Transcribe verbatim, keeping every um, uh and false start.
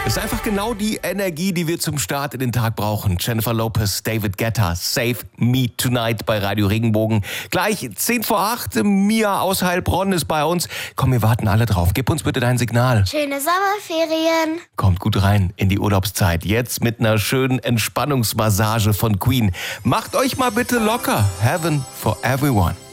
Ist einfach genau die Energie, die wir zum Start in den Tag brauchen. Jennifer Lopez, David Guetta, Save Me Tonight bei Radio Regenbogen. Gleich zehn vor acht, Mia aus Heilbronn ist bei uns. Komm, wir warten alle drauf. Gib uns bitte dein Signal. Schöne Sommerferien. Kommt gut rein in die Urlaubszeit. Jetzt mit einer schönen Entspannungsmassage von Queen. Macht euch mal bitte locker. Heaven for everyone.